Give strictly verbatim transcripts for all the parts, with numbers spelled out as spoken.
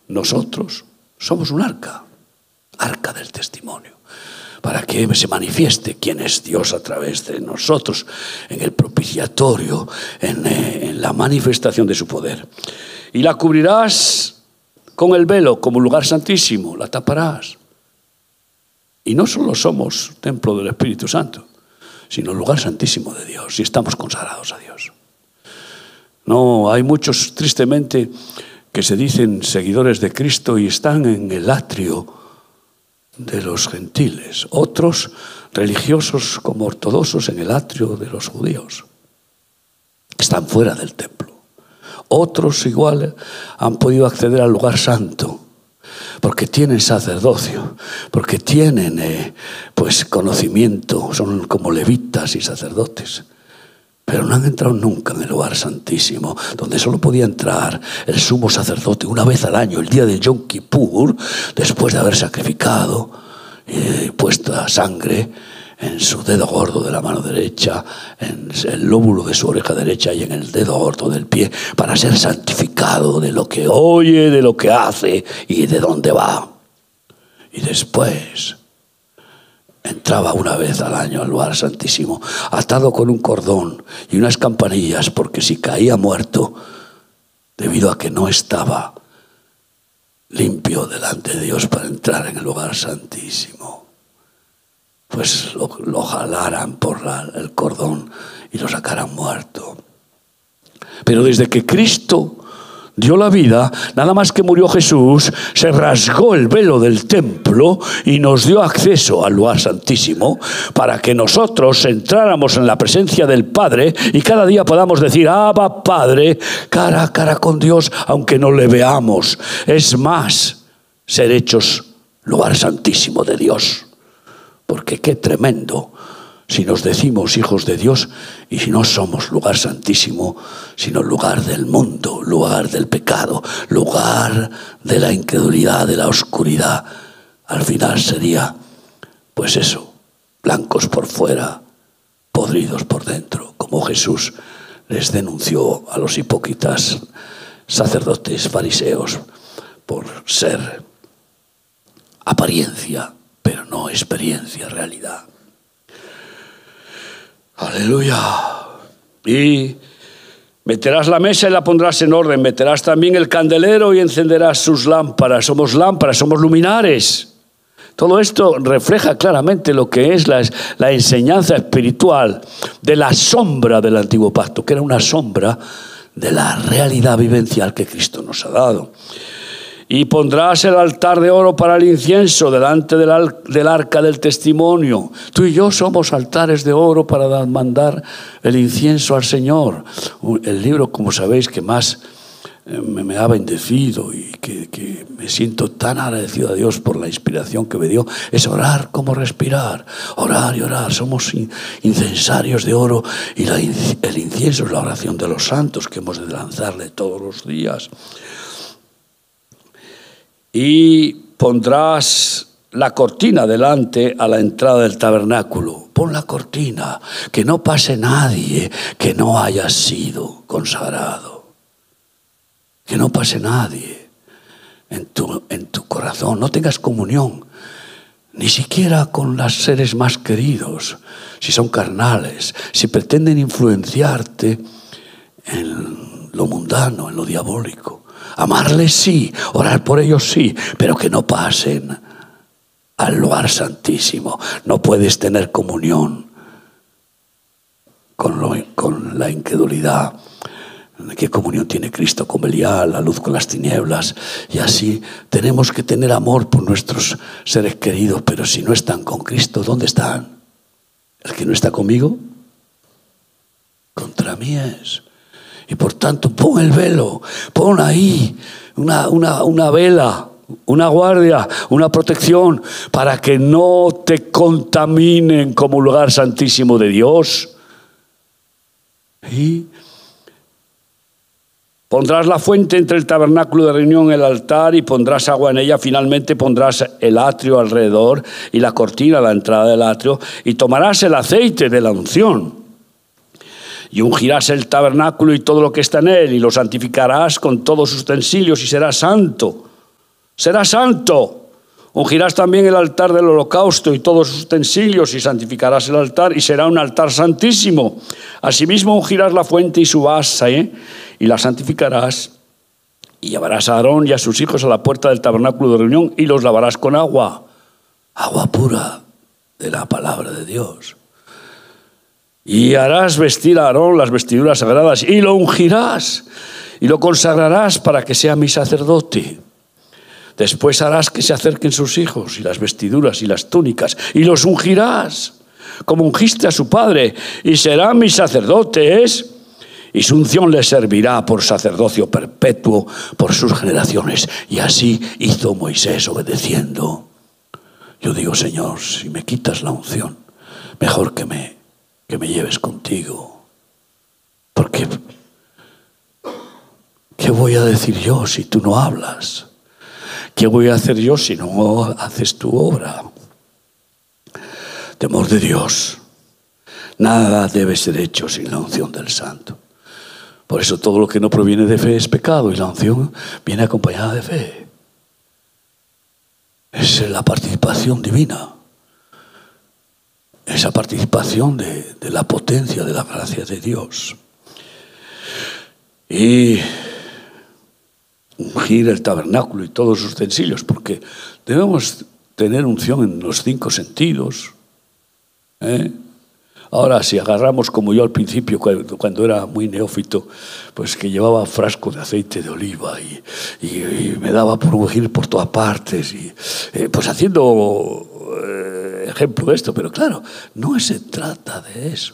nosotros somos un arca, arca del testimonio, para que se manifieste quién es Dios a través de nosotros, en el propiciatorio, en, en la manifestación de su poder. Y la cubrirás con el velo como lugar santísimo, la taparás. Y no solo somos templo del Espíritu Santo, sino lugar santísimo de Dios, y estamos consagrados a Dios. No, hay muchos, tristemente, que se dicen seguidores de Cristo y están en el atrio de los gentiles. Otros, religiosos como ortodoxos, en el atrio de los judíos. Están fuera del templo. Otros, igual, han podido acceder al lugar santo, porque tienen sacerdocio, porque tienen eh, pues conocimiento, son como levitas y sacerdotes. Pero no han entrado nunca en el lugar santísimo, donde solo podía entrar el sumo sacerdote una vez al año, el día del Yom Kippur, después de haber sacrificado y puesto sangre en su dedo gordo de la mano derecha, en el lóbulo de su oreja derecha y en el dedo gordo del pie, para ser santificado de lo que oye, de lo que hace y de dónde va. Y después entraba una vez al año al lugar santísimo, atado con un cordón y unas campanillas, porque si caía muerto, debido a que no estaba limpio delante de Dios para entrar en el lugar santísimo, pues lo, lo jalaran por la, el cordón y lo sacaran muerto. Pero desde que Cristo dio la vida, nada más que murió Jesús, se rasgó el velo del templo y nos dio acceso al lugar santísimo para que nosotros entráramos en la presencia del Padre y cada día podamos decir: Abba, Padre, cara a cara con Dios, aunque no le veamos. Es más, ser hechos lugar santísimo de Dios. Porque qué tremendo si nos decimos hijos de Dios y si no somos lugar santísimo, sino lugar del mundo, lugar del pecado, lugar de la incredulidad, de la oscuridad. Al final sería, pues eso, blancos por fuera, podridos por dentro, como Jesús les denunció a los hipócritas sacerdotes fariseos por ser apariencia, pero no experiencia, realidad. Aleluya. Y meterás la mesa y la pondrás en orden. Meterás también el candelero y encenderás sus lámparas. Somos lámparas, somos luminares. Todo esto refleja claramente lo que es la, la enseñanza espiritual de la sombra del antiguo pacto, que era una sombra de la realidad vivencial que Cristo nos ha dado. Y pondrás el altar de oro para el incienso delante del, al, del arca del testimonio. Tú y yo somos altares de oro para mandar el incienso al Señor. El libro, como sabéis, que más me, me ha bendecido y que, que me siento tan agradecido a Dios por la inspiración que me dio, es orar como respirar. Orar y orar. Somos incensarios de oro y la, el incienso es la oración de los santos que hemos de lanzarle todos los días. Y pondrás la cortina delante a la entrada del tabernáculo. Pon la cortina, que no pase nadie que no haya sido consagrado. Que no pase nadie en tu, en tu corazón. No tengas comunión, ni siquiera con los seres más queridos, si son carnales, si pretenden influenciarte en lo mundano, en lo diabólico. Amarles sí, orar por ellos sí, pero que no pasen al lugar santísimo. No puedes tener comunión con, lo, con la incredulidad. ¿Qué comunión tiene Cristo con Belial, la luz con las tinieblas? Y así tenemos que tener amor por nuestros seres queridos, pero si no están con Cristo, ¿dónde están? ¿El que no está conmigo? Contra mí es. Y por tanto, pon el velo, pon ahí una, una, una vela, una guardia, una protección, para que no te contaminen como lugar santísimo de Dios. Y pondrás la fuente entre el tabernáculo de reunión y el altar y pondrás agua en ella. Finalmente pondrás el atrio alrededor y la cortina a la entrada del atrio y tomarás el aceite de la unción. Y ungirás el tabernáculo y todo lo que está en él, y lo santificarás con todos sus utensilios, y será santo. será santo. Ungirás también el altar del holocausto y todos sus utensilios y santificarás el altar y será un altar santísimo. Asimismo ungirás la fuente y su base y la santificarás y llevarás a Aarón y a sus hijos a la puerta del tabernáculo de reunión y los lavarás con agua, agua pura de la palabra de Dios. Y harás vestir a Aarón las vestiduras sagradas y lo ungirás y lo consagrarás para que sea mi sacerdote. Después harás que se acerquen sus hijos y las vestiduras y las túnicas y los ungirás como ungiste a su padre y serán mis sacerdotes y su unción les servirá por sacerdocio perpetuo por sus generaciones. Y así hizo Moisés obedeciendo. Yo digo, Señor, si me quitas la unción, mejor que me, que me lleves contigo. Porque ¿qué voy a decir yo si tú no hablas? ¿Qué voy a hacer yo si no haces tu obra? Temor de Dios. Nada debe ser hecho sin la unción del Santo. Por eso todo lo que no proviene de fe es pecado y la unción viene acompañada de fe. Es la participación divina. Esa participación de, de la potencia de la gracia de Dios. Y ungir el tabernáculo y todos sus utensilios, porque debemos tener unción en los cinco sentidos. ¿eh? Ahora, si agarramos como yo al principio, cuando, cuando era muy neófito, pues que llevaba frasco de aceite de oliva y, y, y me daba por ungir por todas partes, y eh, pues haciendo eh, ejemplo de esto, pero claro, no se trata de eso.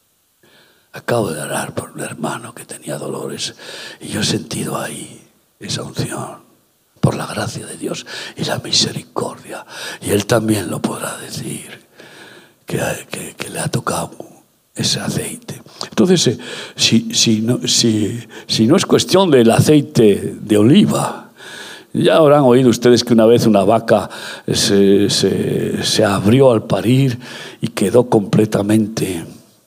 Acabo de orar por un hermano que tenía dolores y yo he sentido ahí esa unción, por la gracia de Dios y la misericordia. Y él también lo podrá decir, que, que, que le ha tocado ese aceite. Entonces, eh, si, si, no, si, si no es cuestión del aceite de oliva, ya habrán oído ustedes que una vez una vaca se, se, se abrió al parir y quedó completamente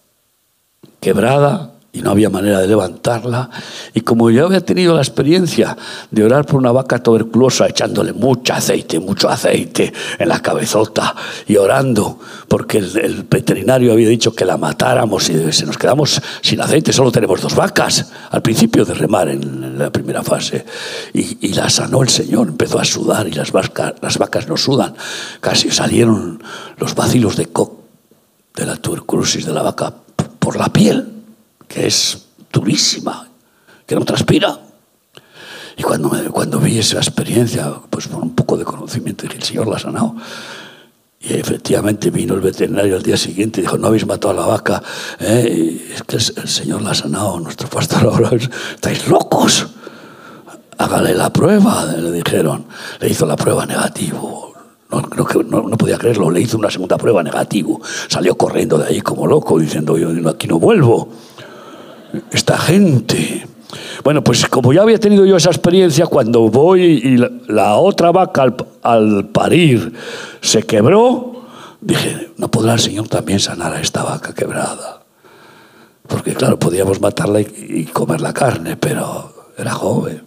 quebrada, y no había manera de levantarla. Y como yo había tenido la experiencia de orar por una vaca tuberculosa, echándole mucho aceite, mucho aceite en la cabezota y orando, porque el, el veterinario había dicho que la matáramos y se nos quedamos sin aceite, solo tenemos dos vacas, al principio de remar en, en la primera fase. Y, y la sanó el Señor, empezó a sudar y las vacas, las vacas no sudan. Casi salieron los bacilos de Koch, de la tuberculosis de la vaca, por la piel, que es durísima, que no transpira. Y cuando, me, cuando vi esa experiencia, pues por un poco de conocimiento, dije, el Señor la ha sanado. Y efectivamente vino el veterinario al día siguiente y dijo, no habéis matado a la vaca, ¿eh? Es que el Señor la ha sanado, nuestro pastor ahora, estáis locos. Hágale la prueba, le dijeron. Le hizo la prueba negativo. No, no, no, no podía creerlo, le hizo una segunda prueba negativo. Salió corriendo de ahí como loco, diciendo, yo aquí no vuelvo. Esta gente. Bueno, pues como ya había tenido yo esa experiencia, cuando voy y la, la otra vaca al, al parir se quebró, dije, ¿no podrá el Señor también sanar a esta vaca quebrada? Porque claro, podíamos matarla y, y comer la carne, pero era joven.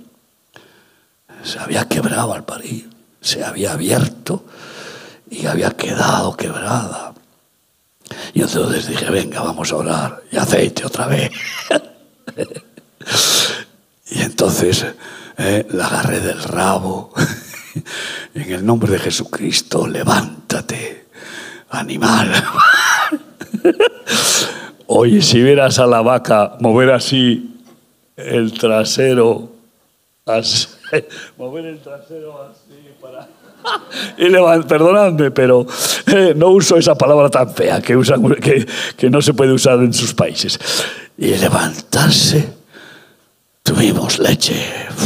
Se había quebrado al parir, se había abierto y había quedado quebrada. Y entonces dije, venga, vamos a orar. Y aceite otra vez. Y entonces eh, la agarré del rabo. En el nombre de Jesucristo, levántate, animal. Oye, si vieras a la vaca mover así el trasero, así, mover el trasero así para... Y levant, perdonadme, pero eh, no uso esa palabra tan fea que, usan, que, que no se puede usar en sus países. Y levantarse, tuvimos leche.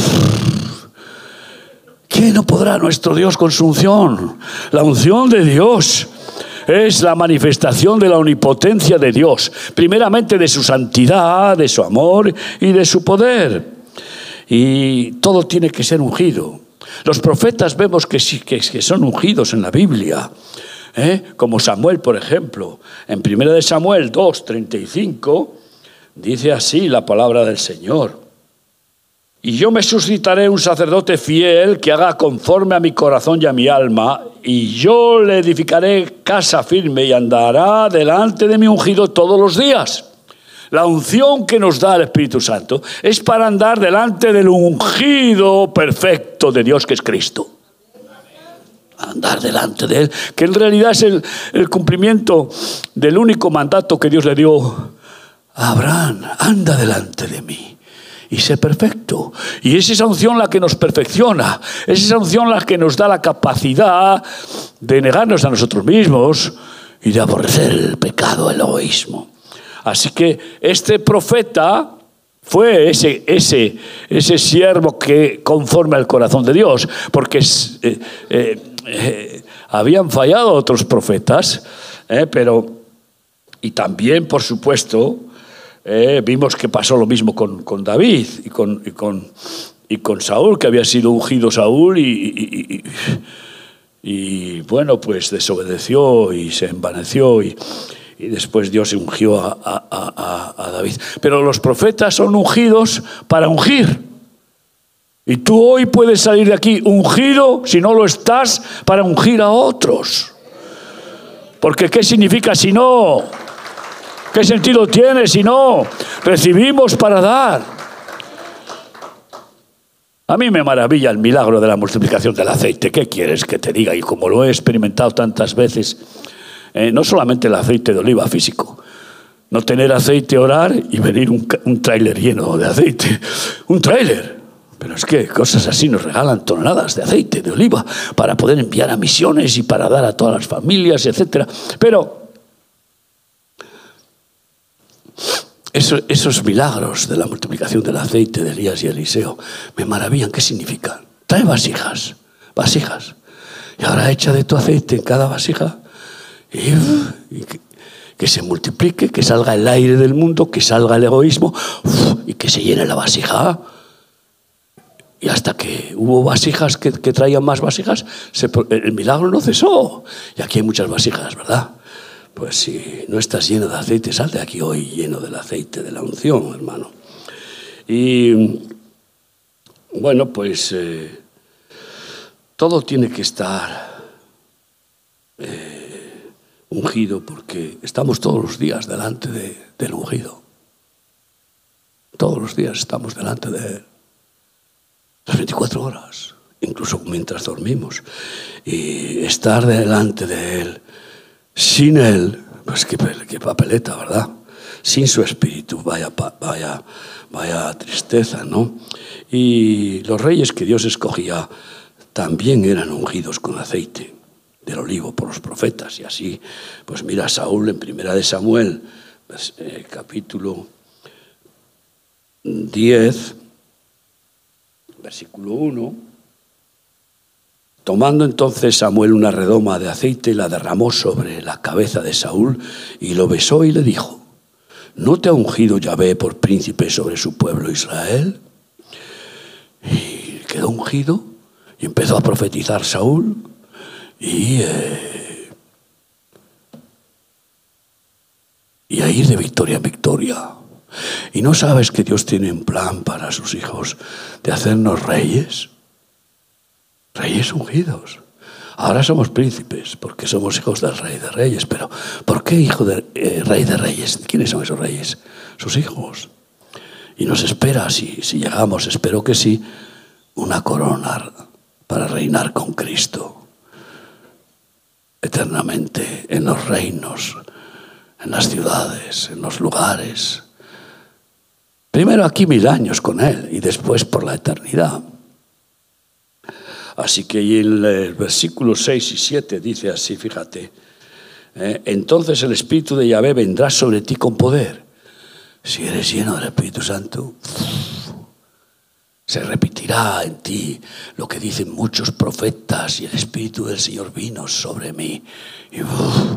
¿Qué no podrá nuestro Dios con su unción? La unción de Dios es la manifestación de la omnipotencia de Dios, primeramente de su santidad, de su amor y de su poder. Y todo tiene que ser ungido. Los profetas vemos que, sí, que, que son ungidos en la Biblia, ¿eh? Como Samuel, por ejemplo. En primera de Samuel dos, treinta y cinco, dice así la palabra del Señor. Y yo me suscitaré un sacerdote fiel que haga conforme a mi corazón y a mi alma, y yo le edificaré casa firme y andará delante de mi ungido todos los días. La unción que nos da el Espíritu Santo es para andar delante del ungido perfecto de Dios, que es Cristo. Andar delante de Él, que en realidad es el, el cumplimiento del único mandato que Dios le dio a Abraham: anda delante de mí y sé perfecto. Y es esa unción la que nos perfecciona, es esa unción la que nos da la capacidad de negarnos a nosotros mismos y de aborrecer el pecado, el egoísmo. Así que este profeta fue ese, ese, ese siervo que conforme al corazón de Dios, porque eh, eh, eh, habían fallado otros profetas, eh, pero y también, por supuesto, eh, vimos que pasó lo mismo con, con David y con, y, con, y con Saúl, que había sido ungido Saúl y, y, y, y bueno, pues desobedeció y se envaneció y Y después Dios ungió a, a, a, a David. Pero los profetas son ungidos para ungir. Y tú hoy puedes salir de aquí ungido, si no lo estás, para ungir a otros. Porque ¿qué significa si no? ¿Qué sentido tiene si no? Recibimos para dar. A mí me maravilla el milagro de la multiplicación del aceite. ¿Qué quieres que te diga? Y como lo he experimentado tantas veces, Eh, no solamente el aceite de oliva físico, no tener aceite, orar y venir un, un tráiler lleno de aceite, un tráiler, pero es que cosas así nos regalan toneladas de aceite de oliva para poder enviar a misiones y para dar a todas las familias, etcétera. Pero eso, esos milagros de la multiplicación del aceite de Elías y Eliseo me maravillan. ¿Qué significan? Trae vasijas, vasijas, y ahora echa de tu aceite en cada vasija. Y, y que, que se multiplique, que salga el aire del mundo, que salga el egoísmo, uf, y que se llene la vasija. Y hasta que hubo vasijas que, que traían más vasijas, se, el milagro no cesó. Y aquí hay muchas vasijas, ¿verdad? Pues si no estás lleno de aceite, sal de aquí hoy lleno del aceite de la unción, hermano. Y bueno, pues eh, todo tiene que estar Eh, ungido, porque estamos todos los días delante de, del ungido. Todos los días estamos delante de Él. Las veinticuatro horas, incluso mientras dormimos. Y estar delante de Él, sin Él, pues qué, qué papeleta, ¿verdad? Sin su espíritu, vaya, vaya, vaya tristeza, ¿no? Y los reyes que Dios escogía también eran ungidos con aceite del olivo por los profetas. Y así, pues mira, Saúl en Primera de Samuel, pues, eh, capítulo diez, versículo uno. Tomando entonces Samuel una redoma de aceite, la derramó sobre la cabeza de Saúl y lo besó y le dijo: ¿no te ha ungido Yahvé por príncipe sobre su pueblo Israel? Y quedó ungido y empezó a profetizar Saúl. Y, eh, y a ir de victoria en victoria. ¿Y no sabes que Dios tiene un plan para sus hijos de hacernos reyes? Reyes ungidos. Ahora somos príncipes porque somos hijos del Rey de Reyes. Pero ¿por qué hijo de eh, Rey de Reyes? ¿Quiénes son esos reyes? Sus hijos. Y nos espera, si, si llegamos, espero que sí, una corona para reinar con Cristo eternamente en los reinos, en las ciudades, en los lugares. Primero aquí mil años con Él y después por la eternidad. Así que en el versículo seis y siete dice así, fíjate: eh, entonces el Espíritu de Yahvé vendrá sobre ti con poder. Si eres lleno del Espíritu Santo, se repetirá en ti lo que dicen muchos profetas: y el Espíritu del Señor vino sobre mí y uf,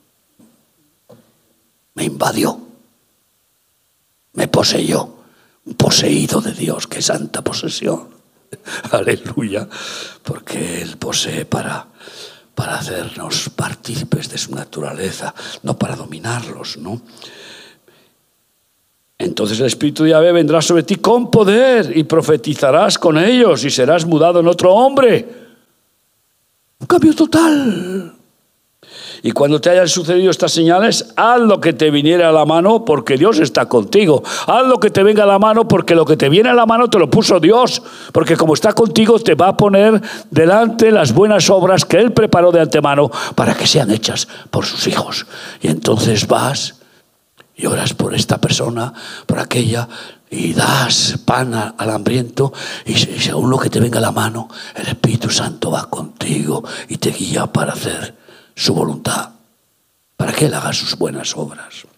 me invadió, me poseyó. Un poseído de Dios, qué santa posesión. Aleluya, porque Él posee para, para hacernos partícipes de su naturaleza, no para dominarlos, ¿no? Entonces el Espíritu de Yahvé vendrá sobre ti con poder y profetizarás con ellos y serás mudado en otro hombre. Un cambio total. Y cuando te hayan sucedido estas señales, haz lo que te viniera a la mano porque Dios está contigo. Haz lo que te venga a la mano porque lo que te viene a la mano te lo puso Dios. Porque como está contigo te va a poner delante las buenas obras que Él preparó de antemano para que sean hechas por sus hijos. Y entonces vas y oras por esta persona, por aquella, y das pan al hambriento, y según lo que te venga a la mano, el Espíritu Santo va contigo y te guía para hacer su voluntad, para que Él haga sus buenas obras.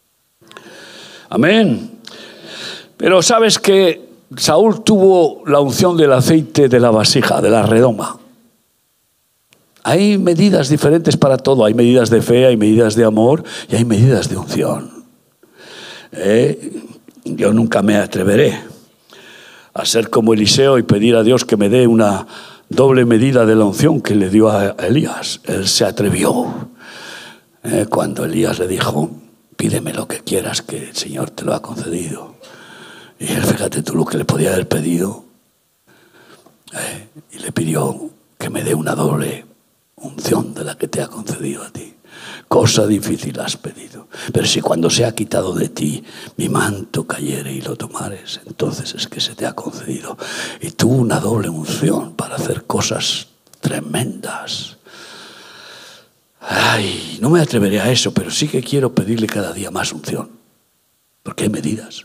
Amén. Pero sabes que Saúl tuvo la unción del aceite de la vasija, de la redoma. Hay medidas diferentes para todo. Hay medidas de fe, hay medidas de amor y hay medidas de unción. Eh, yo nunca me atreveré a ser como Eliseo y pedir a Dios que me dé una doble medida de la unción que le dio a Elías. Él se atrevió eh, cuando Elías le dijo: pídeme lo que quieras, que el Señor te lo ha concedido. Y él, fíjate tú lo que le podía haber pedido, eh, y le pidió que me dé una doble unción de la que te ha concedido a ti. Cosa difícil has pedido, pero si cuando se ha quitado de ti mi manto cayere y lo tomares, entonces es que se te ha concedido. Y tú una doble unción para hacer cosas tremendas. Ay, no me atreveré a eso, pero sí que quiero pedirle cada día más unción, porque hay medidas.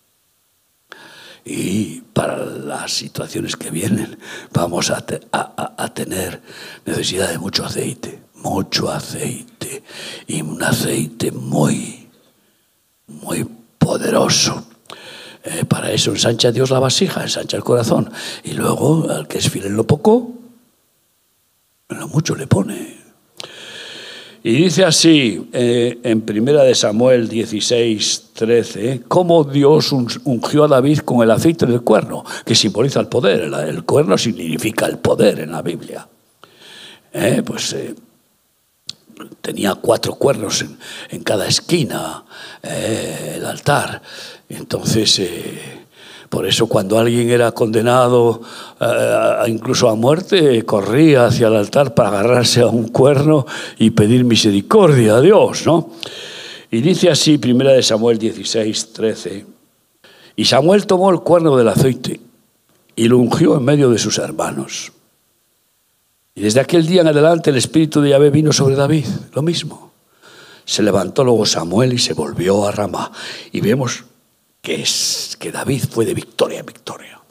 Y para las situaciones que vienen vamos a, te, a, a, a tener necesidad de mucho aceite. Mucho aceite, y un aceite muy, muy poderoso. Eh, para eso ensancha Dios la vasija, ensancha el corazón. Y luego, al que es fiel en lo poco, en lo mucho le pone. Y dice así, eh, en primera de Samuel dieciséis, trece, cómo Dios ungió a David con el aceite del cuerno, que simboliza el poder. El, el cuerno significa el poder en la Biblia. Eh, pues... Eh, tenía cuatro cuernos en, en cada esquina, eh, el altar. Entonces, eh, por eso cuando alguien era condenado eh, incluso a muerte, corría hacia el altar para agarrarse a un cuerno y pedir misericordia a Dios, ¿no? Y dice así, primera de Samuel dieciséis, trece, y Samuel tomó el cuerno del aceite y lo ungió en medio de sus hermanos. Y desde aquel día en adelante el Espíritu de Yahvé vino sobre David, lo mismo. Se levantó luego Samuel y se volvió a Ramá. Y vemos que, es, que David fue de victoria en victoria.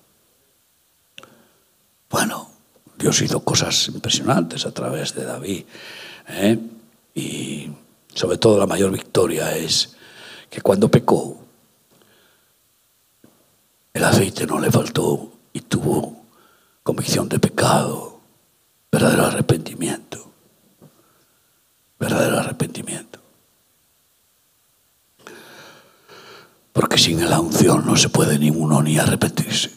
Bueno, Dios hizo cosas impresionantes a través de David. ¿eh? Y sobre todo la mayor victoria es que cuando pecó, el aceite no le faltó y tuvo convicción de pecado. Verdadero arrepentimiento. Verdadero arrepentimiento. Porque sin la unción no se puede ni uno ni arrepentirse.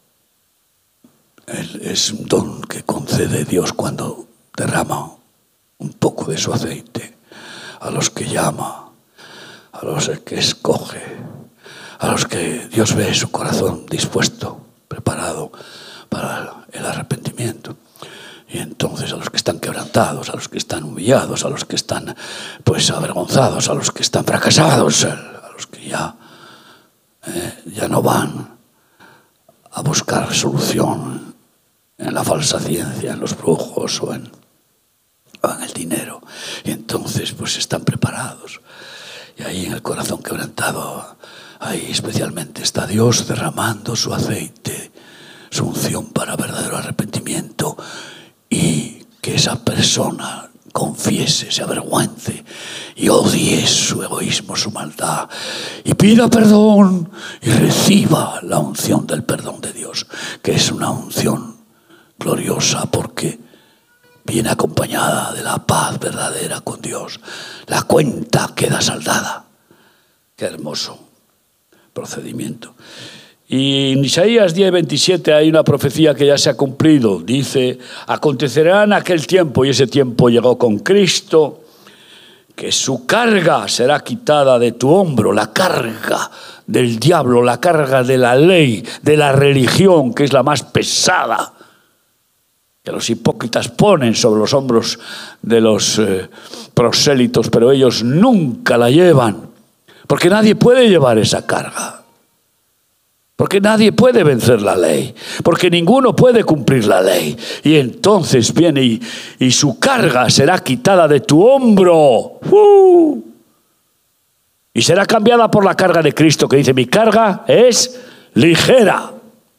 Es un don que concede Dios cuando derrama un poco de su aceite a los que llama, a los que escoge, a los que Dios ve su corazón dispuesto, preparado para el arrepentimiento. Y entonces a los que están quebrantados, a los que están humillados, a los que están pues avergonzados, a los que están fracasados, a los que ya, eh, ya no van a buscar solución en la falsa ciencia, en los brujos o en, o en el dinero. Y entonces pues están preparados. Y ahí en el corazón quebrantado, ahí especialmente está Dios derramando su aceite, su unción para verdadero arrepentimiento. Y que esa persona confiese, se avergüence y odie su egoísmo, su maldad, y pida perdón y reciba la unción del perdón de Dios, que es una unción gloriosa porque viene acompañada de la paz verdadera con Dios. La cuenta queda saldada. Qué hermoso procedimiento. Y en Isaías diez, veintisiete hay una profecía que ya se ha cumplido. Dice, acontecerá en aquel tiempo, y ese tiempo llegó con Cristo, que su carga será quitada de tu hombro, la carga del diablo, la carga de la ley, de la religión, que es la más pesada, que los hipócritas ponen sobre los hombros de los eh, prosélitos, pero ellos nunca la llevan, porque nadie puede llevar esa carga. Porque nadie puede vencer la ley, porque ninguno puede cumplir la ley. Y entonces viene y, y su carga será quitada de tu hombro. ¡Uh! Y será cambiada por la carga de Cristo, que dice, mi carga es ligera.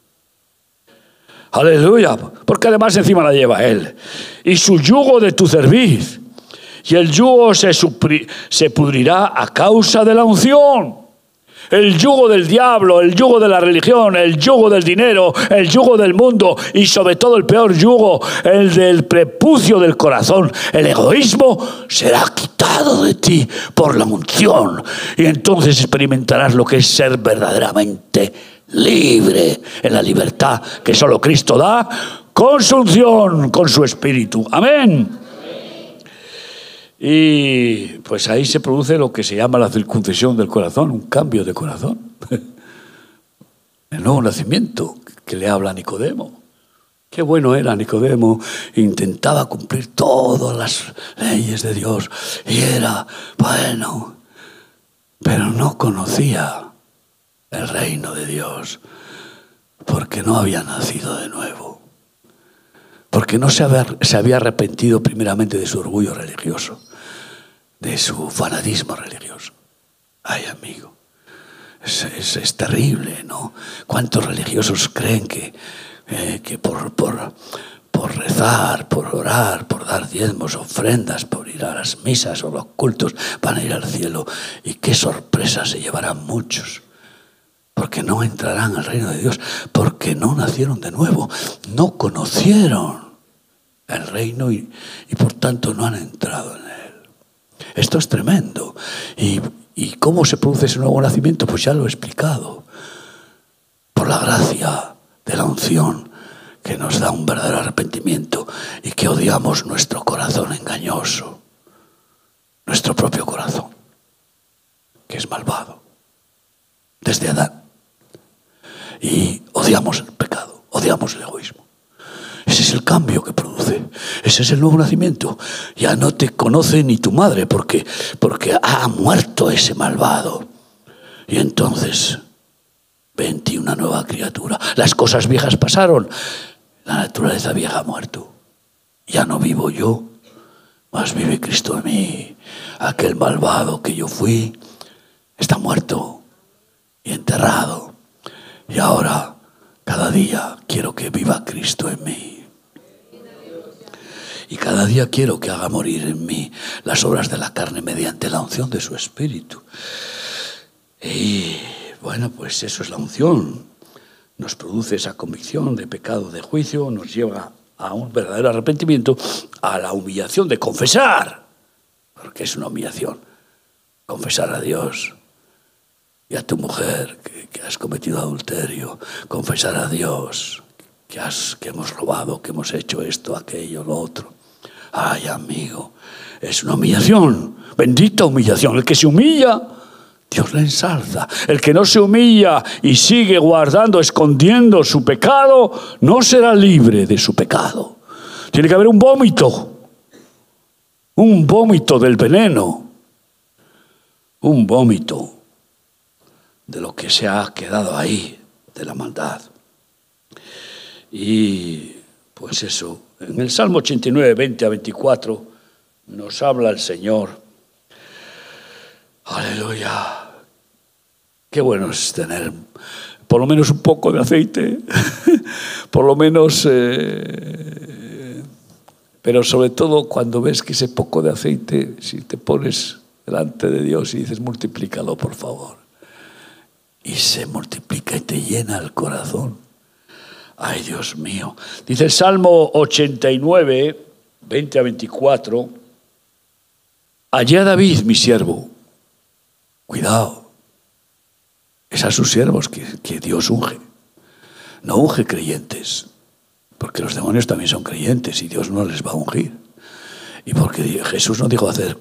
Aleluya, porque además encima la lleva Él. Y su yugo de tu cerviz. Y el yugo se, supri, se pudrirá a causa de la unción. El yugo del diablo, el yugo de la religión, el yugo del dinero, el yugo del mundo y sobre todo el peor yugo, el del prepucio del corazón, el egoísmo, será quitado de ti por la unción. Y entonces experimentarás lo que es ser verdaderamente libre en la libertad que solo Cristo da con su unción, con su espíritu. Amén. Y pues ahí se produce lo que se llama la circuncisión del corazón, un cambio de corazón. El nuevo nacimiento que le habla a Nicodemo. Qué bueno era Nicodemo, intentaba cumplir todas las leyes de Dios y era bueno, pero no conocía el reino de Dios porque no había nacido de nuevo. Porque no se había, se había arrepentido primeramente de su orgullo religioso, de su fanatismo religioso. Ay, amigo, es, es, es terrible, ¿no? ¿Cuántos religiosos creen que, eh, que por, por, por rezar, por orar, por dar diezmos, ofrendas, por ir a las misas o los cultos, van a ir al cielo? Y qué sorpresa se llevarán muchos. Porque no entrarán al reino de Dios, porque no nacieron de nuevo, no conocieron el reino y, y por tanto no han entrado en él. Esto es tremendo. ¿Y, y cómo se produce ese nuevo nacimiento? Pues ya lo he explicado. Por la gracia de la unción que nos da un verdadero arrepentimiento y que odiamos nuestro corazón engañoso, nuestro propio corazón, que es malvado, desde Adán. Y odiamos el pecado, odiamos el egoísmo. Ese es el cambio que produce. Ese es el nuevo nacimiento. Ya no te conoce ni tu madre porque, porque ha muerto ese malvado. Y entonces, ve en ti una nueva criatura. Las cosas viejas pasaron. La naturaleza vieja ha muerto. Ya no vivo yo, mas vive Cristo en mí. Aquel malvado que yo fui está muerto y enterrado. Y ahora, cada día, quiero que viva Cristo en mí. Y cada día quiero que haga morir en mí las obras de la carne mediante la unción de su Espíritu. Y bueno, pues eso es la unción. Nos produce esa convicción de pecado, de juicio, nos lleva a un verdadero arrepentimiento, a la humillación de confesar, porque es una humillación, confesar a Dios y a tu mujer que, que has cometido adulterio, confesar a Dios que, has, que hemos robado, que hemos hecho esto, aquello, lo otro. Ay, amigo, es una humillación, bendita humillación. El que se humilla, Dios le ensalza. El que no se humilla y sigue guardando, escondiendo su pecado, no será libre de su pecado. Tiene que haber un vómito, un vómito del veneno, un vómito de lo que se ha quedado ahí, de la maldad. Y pues eso, en el Salmo ochenta y nueve, veinte a veinticuatro, nos habla el Señor. Aleluya. Qué bueno es tener por lo menos un poco de aceite, por lo menos, eh, pero sobre todo cuando ves que ese poco de aceite, si te pones delante de Dios y dices, multiplícalo, por favor. Y se multiplica y te llena el corazón. Ay, Dios mío. Dice el Salmo ochenta y nueve, veinte a veinticuatro. Hallé a David, mi siervo. Cuidado. Es a sus siervos que, que Dios unge. No unge creyentes. Porque los demonios también son creyentes y Dios no les va a ungir. Y porque Jesús no dijo hacer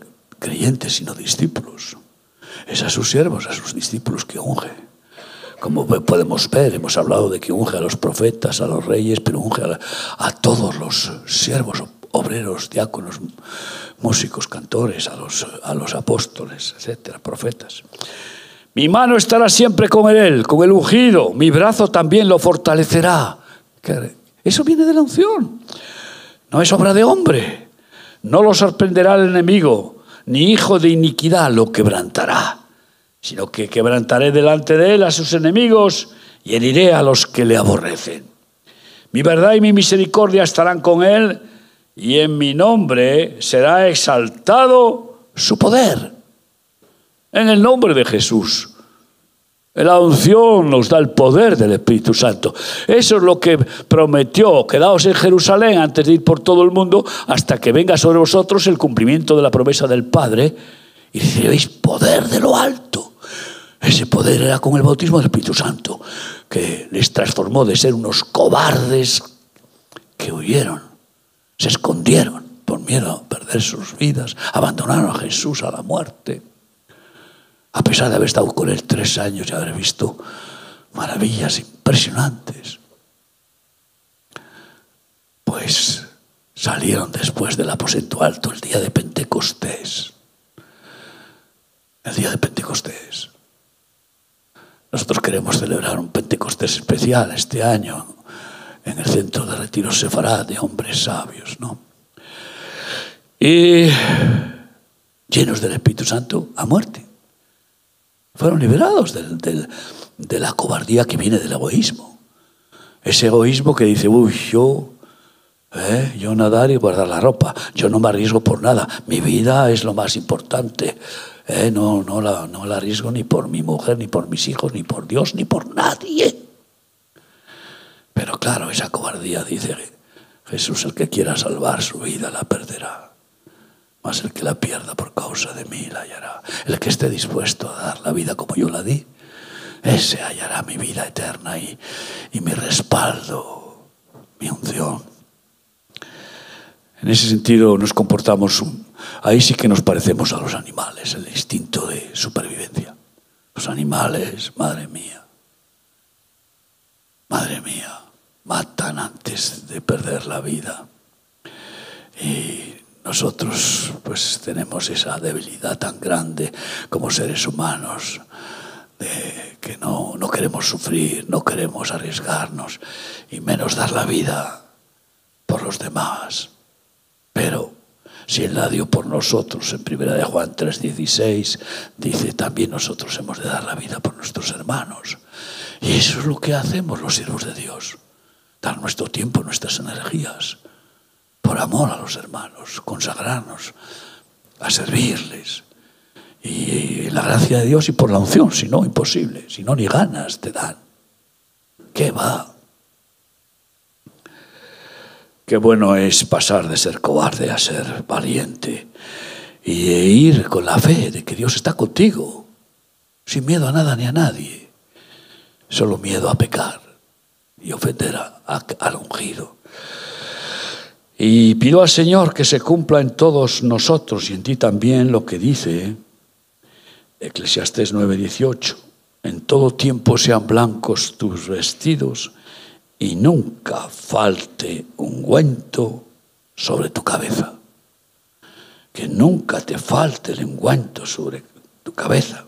creyentes, sino discípulos. Es a sus siervos, a sus discípulos que unge. Como podemos ver, hemos hablado de que unge a los profetas, a los reyes, pero unge a, la, a todos los siervos, obreros, diáconos, músicos, cantores, a los, a los apóstoles, etcétera, profetas. Mi mano estará siempre con él, con el ungido. Mi brazo también lo fortalecerá. Eso viene de la unción. No es obra de hombre. No lo sorprenderá el enemigo, ni hijo de iniquidad lo quebrantará, sino que quebrantaré delante de él a sus enemigos y heriré a los que le aborrecen. Mi verdad y mi misericordia estarán con él, y en mi nombre será exaltado su poder. En el nombre de Jesús. La unción nos da el poder del Espíritu Santo. Eso es lo que prometió. Quedaos en Jerusalén antes de ir por todo el mundo hasta que venga sobre vosotros el cumplimiento de la promesa del Padre y recibiréis poder de lo alto. Ese poder era con el bautismo del Espíritu Santo, que les transformó de ser unos cobardes que huyeron, se escondieron por miedo a perder sus vidas, abandonaron a Jesús a la muerte. A pesar de haber estado con él tres años y haber visto maravillas impresionantes, pues salieron después del aposento alto el día de Pentecostés. El día de Pentecostés. Nosotros queremos celebrar un Pentecostés especial este año en el centro de retiro Sefarad de hombres sabios, ¿no? Y llenos del Espíritu Santo a muerte. Fueron liberados del, del, de la cobardía que viene del egoísmo. Ese egoísmo que dice, uy, yo, eh, yo nadar y guardar la ropa. Yo no me arriesgo por nada. Mi vida es lo más importante. Eh, no, no, la, no la arriesgo ni por mi mujer, ni por mis hijos, ni por Dios, ni por nadie. Pero claro, esa cobardía dice, Jesús, el que quiera salvar su vida la perderá. Mas el que la pierda por causa de mí la hallará. El que esté dispuesto a dar la vida como yo la di, ese hallará mi vida eterna y, y mi respaldo, mi unción. En ese sentido nos comportamos, ahí sí que nos parecemos a los animales, el instinto de supervivencia. Los animales, madre mía, madre mía, matan antes de perder la vida. Y nosotros pues tenemos esa debilidad tan grande como seres humanos, de que no, no queremos sufrir, no queremos arriesgarnos y menos dar la vida por los demás. Pero si Él la dio por nosotros, en primera de Juan tres dieciséis dice, también nosotros hemos de dar la vida por nuestros hermanos. Y eso es lo que hacemos los siervos de Dios, dar nuestro tiempo, nuestras energías, por amor a los hermanos, consagrarnos a servirles. Y la gracia de Dios y por la unción, si no, imposible. Si no, ni ganas te dan. ¿Qué va? Qué bueno es pasar de ser cobarde a ser valiente y ir con la fe de que Dios está contigo, sin miedo a nada ni a nadie, solo miedo a pecar y ofender a, a, al ungido. Y pido al Señor que se cumpla en todos nosotros y en ti también lo que dice Eclesiastés nueve dieciocho. En todo tiempo sean blancos tus vestidos y nunca falte ungüento sobre tu cabeza. Que nunca te falte el ungüento sobre tu cabeza.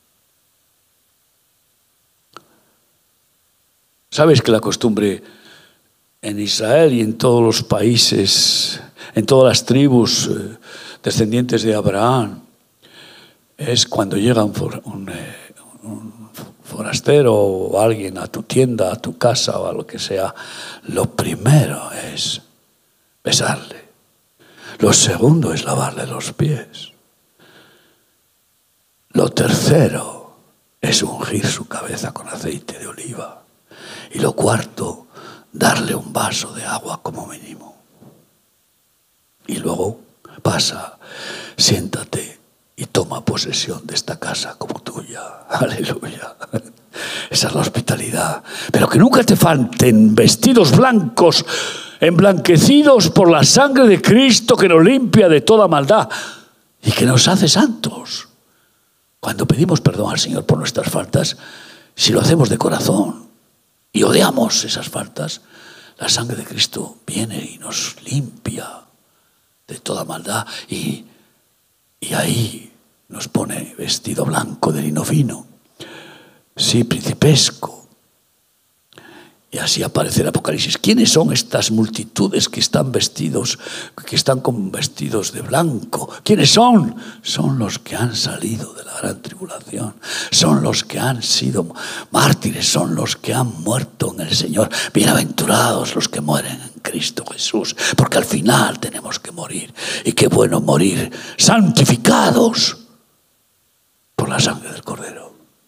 ¿Sabes que la costumbre en Israel y en todos los países, en todas las tribus eh, descendientes de Abraham, es cuando llega un, for, un, eh, un forastero o alguien a tu tienda, a tu casa o a lo que sea, lo primero es besarle. Lo segundo es lavarle los pies. Lo tercero es ungir su cabeza con aceite de oliva. Y lo cuarto, darle un vaso de agua como mínimo. Y luego pasa, siéntate y toma posesión de esta casa como tuya. Aleluya. Esa es la hospitalidad. Pero que nunca te falten vestidos blancos, emblanquecidos por la sangre de Cristo que nos limpia de toda maldad. y que nos hace santos. Cuando pedimos perdón al Señor por nuestras faltas, si lo hacemos de corazón y odiamos esas faltas, la sangre de Cristo viene y nos limpia de toda maldad y, y ahí nos pone vestido blanco de lino fino, sí, principesco. Y así aparece el Apocalipsis. ¿Quiénes son estas multitudes que están vestidos, que están con vestidos de blanco? ¿Quiénes son? Son los que han salido de la gran tribulación. Son los que han sido mártires. Son los que han muerto en el Señor. Bienaventurados los que mueren en Cristo Jesús. Porque al final tenemos que morir. Y qué bueno morir santificados por la sangre del Cordero.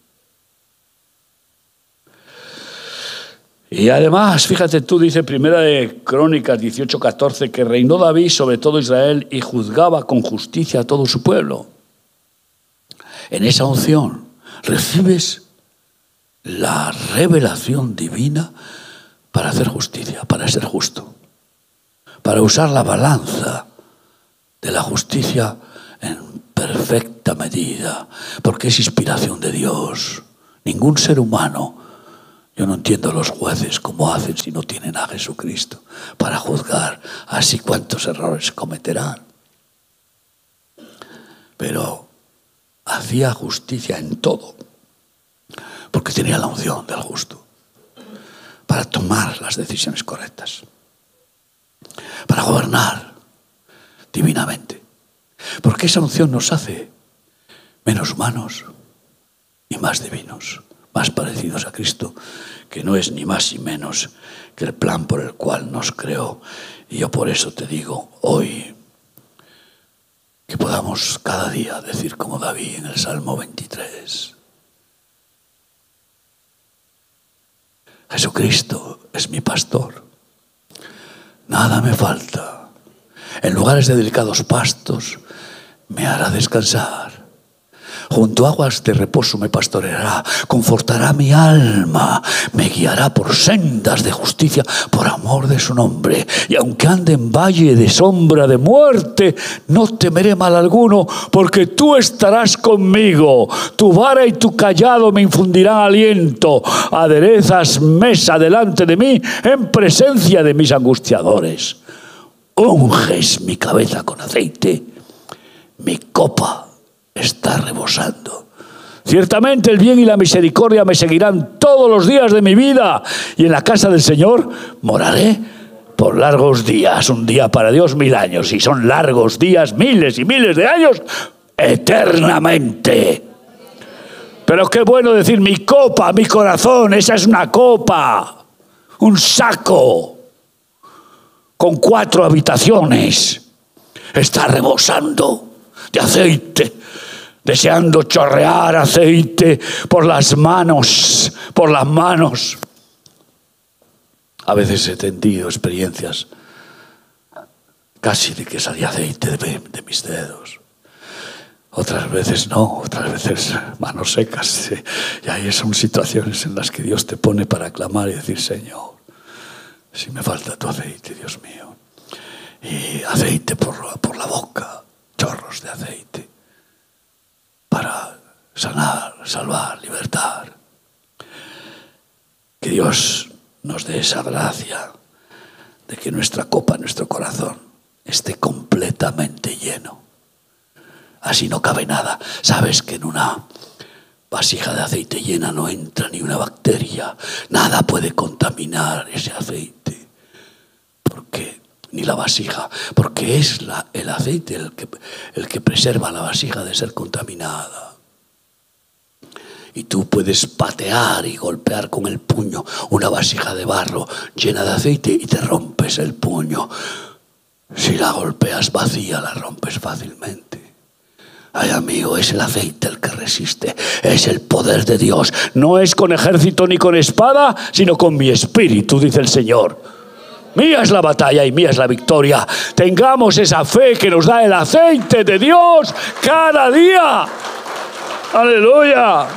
Y además, fíjate tú, dice Primera de Crónicas dieciocho catorce, que reinó David sobre todo Israel y juzgaba con justicia a todo su pueblo. En esa unción recibes la revelación divina para hacer justicia, para ser justo, para usar la balanza de la justicia en perfecta medida, porque es inspiración de Dios. Ningún ser humano. Yo no entiendo a los jueces cómo hacen si no tienen a Jesucristo para juzgar así cuántos errores cometerán. Pero hacía justicia en todo, porque tenía la unción del justo para tomar las decisiones correctas, para gobernar divinamente. Porque esa unción nos hace menos humanos y más divinos, más parecidos a Cristo, que no es ni más ni menos que el plan por el cual nos creó. Y yo por eso te digo hoy que podamos cada día decir como David en el Salmo veintitrés: Jesucristo es mi pastor, nada me falta. En lugares de delicados pastos me hará descansar. Junto a aguas de reposo me pastoreará, confortará mi alma, me guiará por sendas de justicia por amor de su nombre. Y aunque ande en valle de sombra de muerte, no temeré mal alguno, porque tú estarás conmigo. Tu vara y tu cayado me infundirán aliento. Aderezas mesa delante de mí en presencia de mis angustiadores. Unges mi cabeza con aceite, mi copa está rebosando. Ciertamente el bien y la misericordia me seguirán todos los días de mi vida, y en la casa del Señor moraré por largos días. Un día para Dios, mil años, y son largos días, miles y miles de años, eternamente. Pero qué bueno decir mi copa, mi corazón, esa es una copa, un saco con cuatro habitaciones, está rebosando de aceite, deseando chorrear aceite por las manos, por las manos. A veces he tenido experiencias casi de que salía aceite de, de mis dedos. Otras veces no, otras veces manos secas. Y ahí son situaciones en las que Dios te pone para clamar y decir: Señor, si me falta tu aceite, Dios mío. Y aceite por, por la boca, chorros de aceite, para sanar, salvar, libertar. Que Dios nos dé esa gracia de que nuestra copa, nuestro corazón, esté completamente lleno. Así no cabe nada. Sabes que en una vasija de aceite llena no entra ni una bacteria. Nada puede contaminar ese aceite. Porque ni la vasija, porque es la, el aceite el que, el que preserva la vasija de ser contaminada. Y tú puedes patear y golpear con el puño una vasija de barro llena de aceite y te rompes el puño. Si la golpeas vacía, la rompes fácilmente. Ay, amigo, es el aceite el que resiste, es el poder de Dios. No es con ejército ni con espada, sino con mi espíritu, dice el Señor. Mía es la batalla y mía es la victoria. Tengamos esa fe que nos da el aceite de Dios cada día. Aleluya.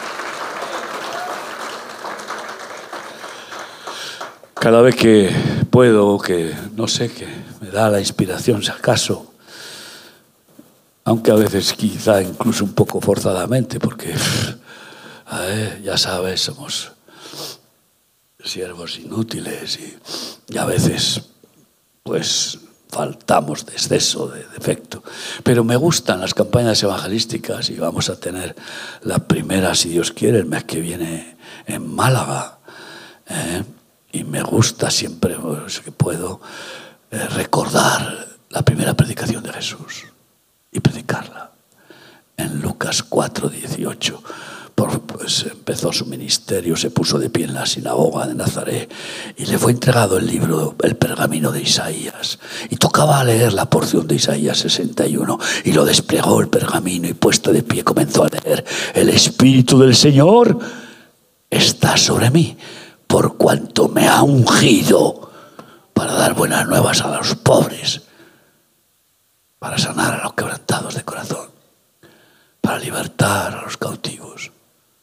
Cada vez que puedo, que no sé, que me da la inspiración, si acaso, aunque a veces quizá incluso un poco forzadamente, porque eh, ya sabes, somos siervos inútiles y, y a veces pues faltamos de exceso, de defecto. Pero me gustan las campañas evangelísticas y vamos a tener la primera, si Dios quiere, el mes que viene en Málaga. ¿eh? Y me gusta siempre, pues, que puedo eh, recordar la primera predicación de Jesús y predicarla. En Lucas cuatro, dieciocho, por, pues empezó su ministerio, se puso de pie en la sinagoga de Nazaret y le fue entregado el libro, el pergamino de Isaías. Y tocaba leer la porción de Isaías sesenta y uno y lo desplegó el pergamino y puesto de pie comenzó a leer: el Espíritu del Señor está sobre mí, por cuanto me ha ungido para dar buenas nuevas a los pobres, para sanar a los quebrantados de corazón, para libertar a los cautivos,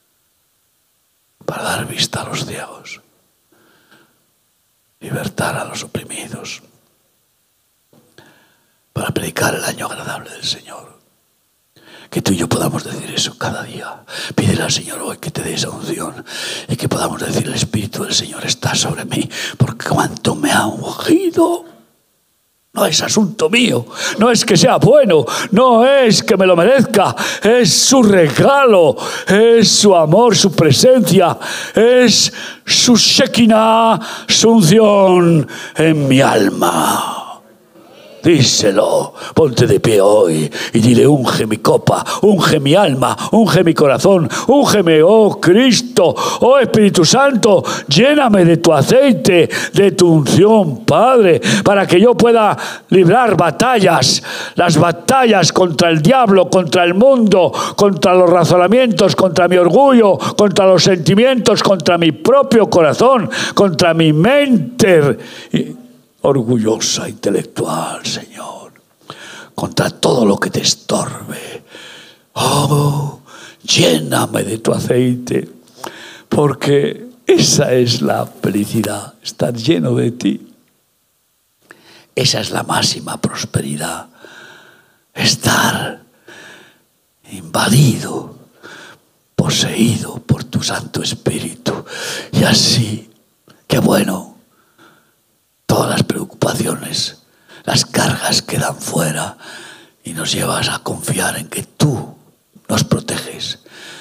para dar vista a los ciegos, libertar a los oprimidos, para predicar el año agradable del Señor. Que tú y yo podamos decir eso cada día. Pídele al Señor hoy que te dé esa unción y que podamos decir: el Espíritu del Señor está sobre mí, porque cuanto me ha ungido. No es asunto mío, no es que sea bueno, no es que me lo merezca, es su regalo, es su amor, su presencia, es su Shekinah, su unción en mi alma. Díselo, ponte de pie hoy y dile: unge mi copa, unge mi alma, unge mi corazón, úngeme, oh Cristo, oh Espíritu Santo, lléname de tu aceite, de tu unción, Padre, para que yo pueda librar batallas, las batallas contra el diablo, contra el mundo, contra los razonamientos, contra mi orgullo, contra los sentimientos, contra mi propio corazón, contra mi mente orgullosa, intelectual, Señor, contra todo lo que te estorbe. Oh, lléname de tu aceite, porque esa es la felicidad, estar lleno de ti. Esa es la máxima prosperidad, estar invadido, poseído por tu Santo Espíritu. Y así, qué bueno. Todas las preocupaciones, las cargas quedan fuera y nos llevas a confiar en que tú nos proteges,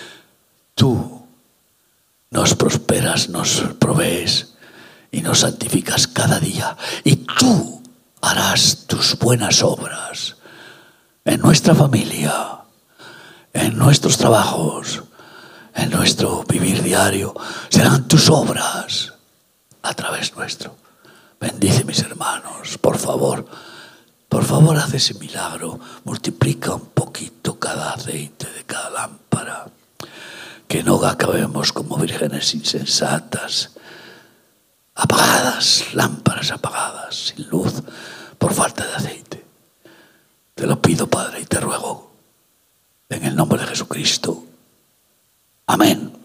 tú nos prosperas, nos provees y nos santificas cada día. Y tú harás tus buenas obras en nuestra familia, en nuestros trabajos, en nuestro vivir diario. Serán tus obras a través nuestro. Bendice mis hermanos, por favor, por favor haz ese milagro, multiplica un poquito cada aceite de cada lámpara, que no acabemos como vírgenes insensatas, apagadas, lámparas apagadas, sin luz, por falta de aceite. Te lo pido, Padre, y te ruego, en el nombre de Jesucristo. Amén.